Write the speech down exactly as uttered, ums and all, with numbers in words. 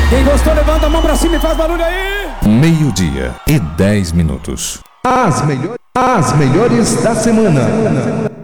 Quem gostou, levanta a mão pra cima e faz barulho aí. Meio-dia e dez minutos. As melhores, as melhores da semana.